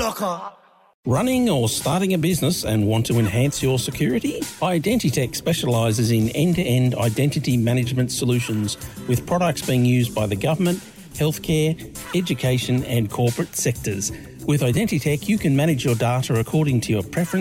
Sucker. Running or starting a business and want to enhance your security? Identitech specialises in end-to-end identity management solutions with products being used by the government, healthcare, education and corporate sectors. With Identitech, you can manage your data according to your preference